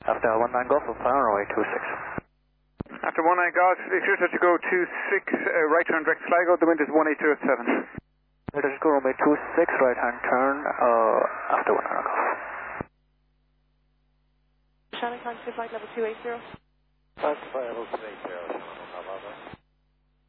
After 19 Golf, we'll fly on runway 26. After 19 Golf, if you're set to go 26, right turn direct Sligo, the wind is 182 at 7. Let us go runway 26, right hand turn, after 19 Golf. Shannon, contact flight level 280. Contact flight level 280, Shannon,